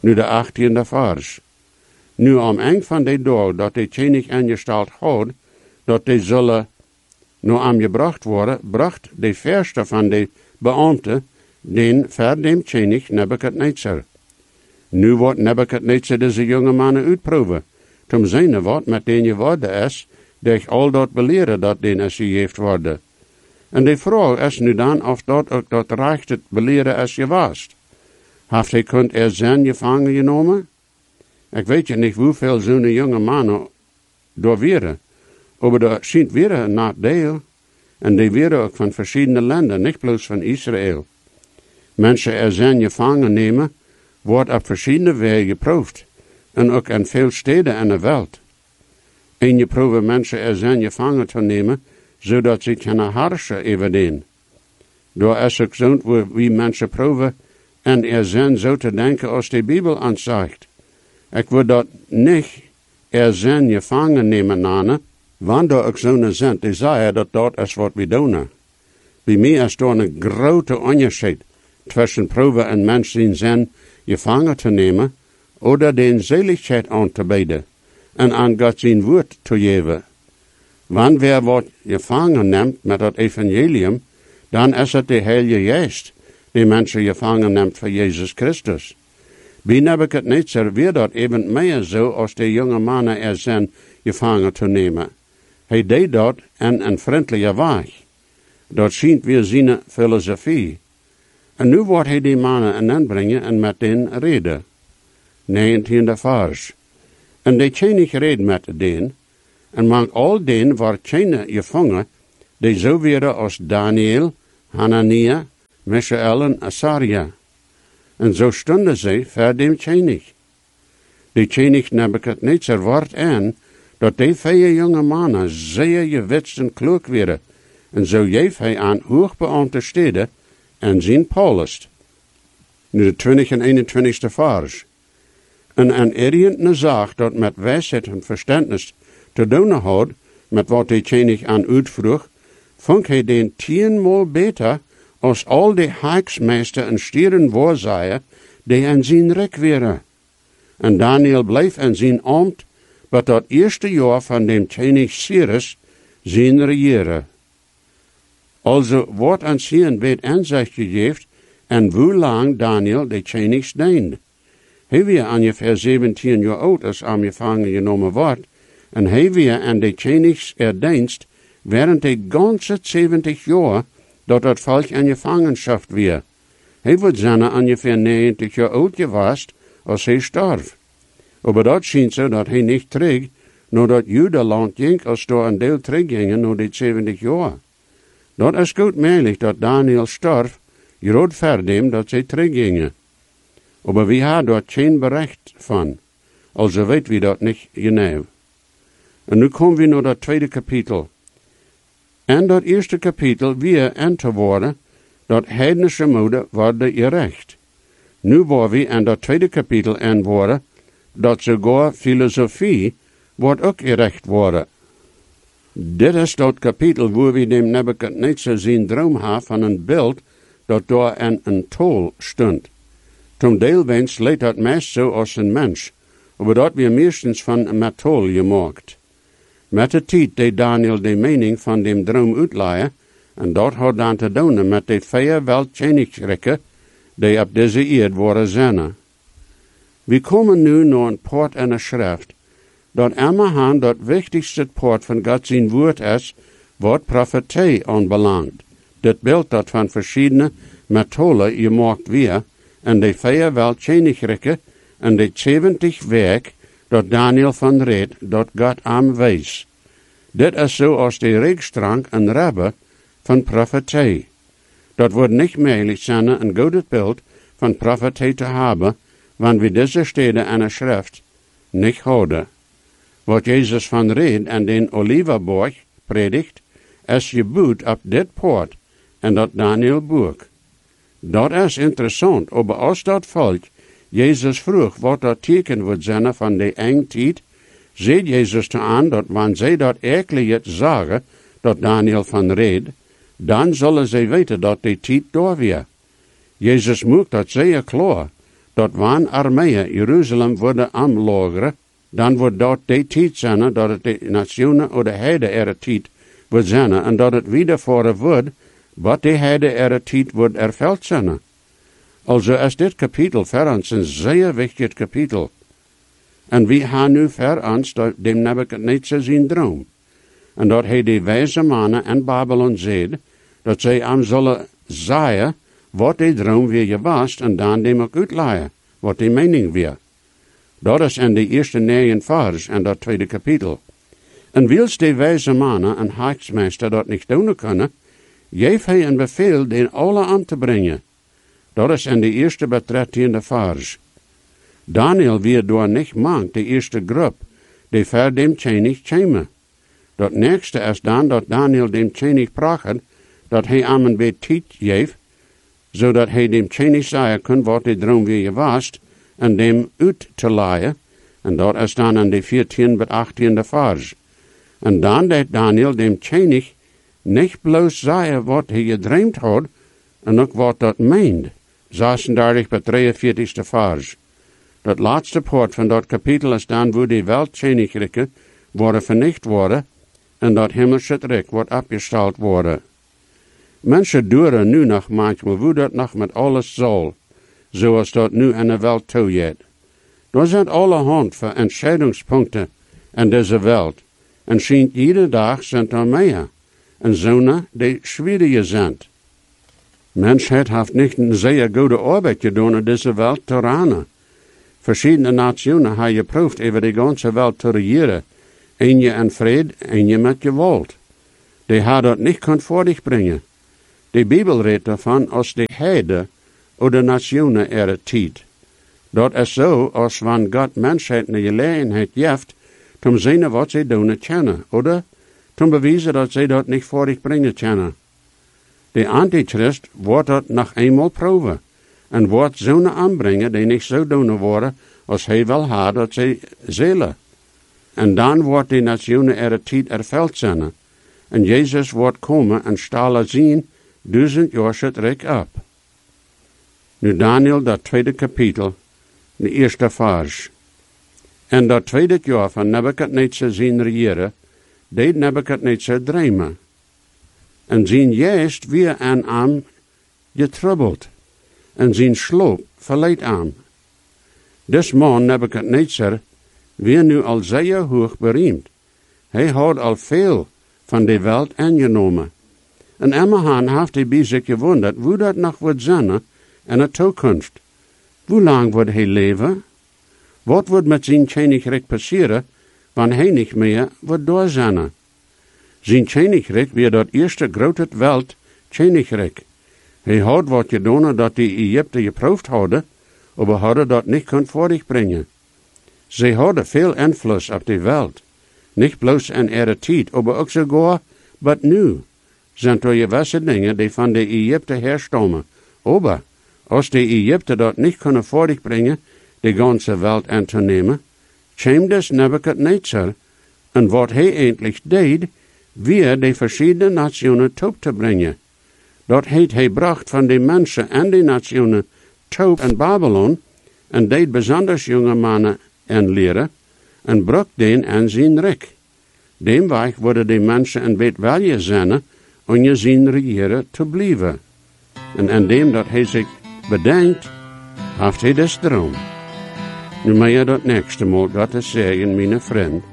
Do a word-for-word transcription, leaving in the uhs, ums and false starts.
Nu de achttiende vers. Nu om een van die dag dat de tjenig ingesteld houdt, dat die zullen nu aangebracht worden, bracht de verste van de beambten den voor dem tjenig Nebukadnezar. Nu wordt Nebukadnezar deze jonge mannen uitproeven, tom zijn wat met den geworden is, dat ik al dat beleren dat den is gegeven worden. En de vraag is nu dan of dat ook dat recht het beleren is geweest. Heeft hij kunt er zijn gevangen genomen? Ik weet je niet hoeveel zo'n jonge mannen door waren. Maar dat schijnt weer een nadeel. En die waren ook van verschillende landen, niet bloos van Israël. Mensen er zijn gevangen nemen, wordt op verschillende wegen geproefd. En ook in veel steden in de wereld. En je probeert mensen er zijn gevangen te nemen, zodat ze kunnen herrschen over den. Door is ook zo wie mensen proeven en er zijn zo te denken als de Bijbel aanzegt. Ik wil dat niet er zijn gevangen nemen nanen, want er ook zo'n zijn die zeggen dat dat is wat we doen. Bij mij is er een grote onderscheid tussen proeven en mensen zijn gevangen te nemen, oder den Seligkeit aan te bidden en aan God zijn woord te geven. Wanneer wer wat gevangen neemt met het evangelium, dan is het de Heilige Geest die mensen gevangen neemt voor Jezus Christus. Bij Nebukadnezar weer dat even meer zo als de jonge mannen er zijn gevangen te nemen. Hij deed dat in een vriendelijke weg. Dat schijnt weer zijn filosofie. En nu wordt hij die mannen aanbrengen en met hen reden. negentiende vers. En de tjenig reed met den, en maakt al den waar tjene gevangen, die zo werden als Daniel, Hanania, Mishael en Asaria. En zo stonden zij voor dem tjenig. De tjenig Nebukadnezar wordt aan, dat die vier jonge mannen zeer gewitst en kloek werden, en zo geeft hij aan hoogbeambte steden en zijn Paulus. Nu de twintig en eenentwintigste vers. En een eriëntne zaak dat met wijsheid en verstandnis te doen had, met wat de tjenig aan uitvroeg, vond hij den tienmaal beter als al de haaksmeester en stieren voorzaaien die aan zijn rek waren. En Daniel bleef aan zijn ambt, wat dat eerste jaar van dem tjenig Cyrus zijn regeren. Also wordt aan zijn weet aanzicht gegeven en hoe lang Daniel de tjenig deed. Hij was ongeveer zeventien jaar oud als hij gevangen genomen wordt, en hij was aan de tjenigs erdienst während de ganze zeventig jaar dat het volk in gevangenschap was. Hij wordt zijn ongeveer negentig jaar oud geweest als hij starf. Maar dat schijnt zo dat hij niet terug, nadat Judeland ging als door een deel teruggingen naar die zeventig jaar. Dat is goed mogelijk dat Daniel starf, groot voor dem dat zij teruggingen. Maar wie had daar geen bericht van, also weet wie dat niet genau. En nu komen we naar dat tweede kapitel. En dat eerste kapitel weer aan te worden, dat heidnische moeder worden gerecht. Nu worden we in dat tweede kapitel aan worden, dat sogar filosofie wordt ook gerecht worden. Dit is dat kapitel waar we dem Nebukadnezar zijn droom hebben van een beeld dat daar in een tol stond. Tom deelwens leed dat meest zo als een mens, maar dat weer meestens van een metol gemaakt. Met de tijd deed Daniel de mening van dem droom uitleiden, en dat had dan te doen met de vier weltjenigsrikken die op deze eerd worden zijn. We komen nu naar een poort in de schrift, dat immerhan dat wichtigste poort van God zijn woord is, wat profetie aanbelangt. Dit beeld dat van verschillende methoden gemaakt weer, en de vier weltjenigsrikken en de zeventig werk dat Daniel van reed, dat God aan wees. Dit is zoals de reekstrang en rabbe van profetie. Dat wordt niet mogelijk zijn een goed beeld van profetie te hebben, wanneer we deze steden en de schrift niet houden. Wat Jezus van reed en den Oliverborg predikt, is gebeurd op dit poort en dat Daniel boek. Dat is interessant, maar als dat volk Jezus vroeg wat dat teken wordt zijn van de eindtijd, ziet Jezus te aan dat wanneer zij dat eigenlijk zeggen, dat Daniel van reed, dan zullen zij weten dat de tijd door weer. Jezus maakt dat zeer klaar, dat waan armeeën Jeruzalem worden aanlogeren, dan wordt dat de tijd zijn dat het de nationen of de heide er tijd wordt zijn, en dat het wedervoren wordt, wat de heide er tijd wordt erveld zijn. Also is dit kapitel voor ons een zeer wichtig kapitel. En we gaan nu voor ons dem Nebuchadnezzar zijn droom. En dat hij de wijze mannen in Babylon zegt, dat zij hem zullen zeggen wat de droom weer geweest en dan dem ook uitleggen, wat de mening weer. Dat is in de eerste negen vers en dat tweede kapitel. En wils de wijze mannen en haaksmeester dat niet doen kunnen, geeft hij een bevel den alle aan te brengen. Dat is in de eerste betrettiende vers. Daniel weer door niet mank de eerste groep, die ver dem tjenig tjeme. Dat nächste is dan dat Daniel dem tjenig pracht, dat hij aan een betit geeft, zodat hij dem tjenig zeggen kan wat de droom weer was, en dem uit te laaien, en dat is dan in de veertiende tot achttiende vers. En dan deed Daniel dem tjenig niet bloos zeggen wat hij gedreamd had, en ook wat dat meent. zesendertig tot drieënveertigste vers. Dat laatste poort van dat kapitel is dan wo die weltjenigrikken worden vernicht worden, en dat hemelse rijk wordt afgesteld worden. Mensen duren nu nog manchmal hoe dat nog met alles zal, zoals dat nu in de wereld toegeht. Er zijn allerhand van entscheidungspunten in deze wereld, en schijnt iedere dag zijn er meer, en zonen die schwieriger zijn. Mensheid heeft niet een zeer goede arbeid gedaan in deze wereld te ranen. Verschillende nationen hebben geproefd over de ganze wereld te regeren, en je in vrede, en je met geweld. Die hebben dat niet kon voor zich brengen. De Bijbel redt ervan als de heide of de nationen er tijd. Dat is zo als wanneer God mensheid een gelegenheid geeft, om zien wat ze doen kennen, oder om bewijzen dat ze dat niet voor zich brengen kennen. De antichrist wordt dat nog eenmaal proeven, en wordt zonen aanbrengen die niet zo doen worden als hij wel had dat ze zullen. En dan wordt de nationen er tijd erveld zijn, en Jezus wordt komen en stalen zien duizend jaar het rijk op. Nu Daniel, dat tweede kapitel, de eerste vers. En dat tweede jaar van Nebuchadnezzar zijn regeren, deed Nebuchadnezzar dromen. En zijn geest weer aan hem getroubled, en zijn sloop verleid hem. Des man Nebuchadnezzar weer nu al zeer hoog beroemd. Hij had al veel van de wereld aangenomen. En immerhan heeft hij bij zich gewonderd hoe dat nog wordt zijn in de toekomst. Hoe lang wordt hij leven? Wat wordt met zijn koninkrijk passeren, wanneer hij niet meer wordt door zijn? Zijn koninkrijk weer dat eerste grote wereld koninkrijk. Hij had wat gedaan dat de Egypten geproefd hadden, maar hadden dat niet kon voor zich brengen. Ze hadden veel invloed op de wereld. Niet bloos in ihre tijd, maar ook sogar, wat nu. Zijn er gewisse dingen die van de Egypten herstammen. Maar, als de Egypten dat niet kunnen voor zich brengen, de ganze wereld aan te nemen, kwam dus Nebuchadnezzar, en wat hij eindelijk deed, weer de verschillende nationen toe te brengen. Dat heeft hij bracht van de mensen en de nationen toe in Babylon, en deed besonders jonge mannen en leren, en bracht den aan zijn rijk. Demweg worden de mensen een beetje welje zijn, om je zijn regeren te blijven. En indem dat hij zich bedenkt, heeft hij des droom. Nu mag je dat nächste Mal Gottes zeggen, mijn vriend.